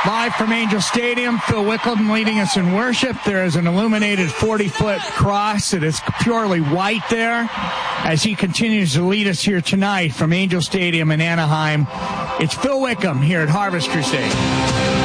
Live from Angel Stadium, Phil Wickham leading us in worship. There is an illuminated 40-foot cross that is purely white there as he continues to lead us here tonight from Angel Stadium in Anaheim. It's Phil Wickham here at Harvest Crusade.